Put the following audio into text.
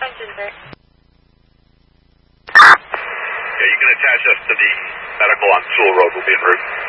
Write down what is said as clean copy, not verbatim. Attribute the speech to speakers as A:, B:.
A: Engine bay.
B: Yeah, you can attach us to the medical on Sewell Road. We'll be en route.